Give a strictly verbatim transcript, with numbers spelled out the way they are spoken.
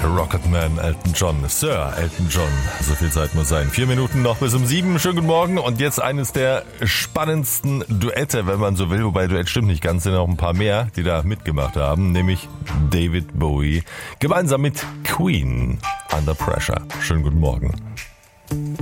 Rocketman Elton John, Sir Elton John, so viel Zeit muss sein. Vier Minuten noch bis um sieben, schönen guten Morgen und jetzt eines der spannendsten Duette, wenn man so will, wobei Duett stimmt nicht ganz, sind noch ein paar mehr, die da mitgemacht haben, nämlich David Bowie, gemeinsam mit Queen, Under Pressure. Schönen guten Morgen.